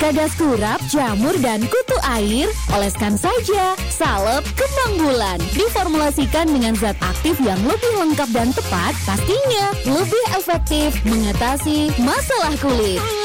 Cadas kurap, jamur, dan kutu air, oleskan saja salep kembang bulan. Diformulasikan dengan zat aktif yang lebih lengkap dan tepat, pastinya lebih efektif mengatasi masalah kulit.